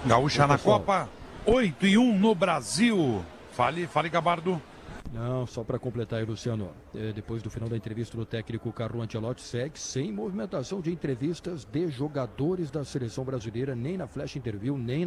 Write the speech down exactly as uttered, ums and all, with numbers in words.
Gaúcha Ô, na pessoal. Copa, oito e um no Brasil. Fale, fale, Gabardo. Não, só para completar aí, Luciano. É, depois do final da entrevista do técnico Carlo Ancelotti, segue sem movimentação de entrevistas de jogadores da seleção brasileira, nem na flash interview, nem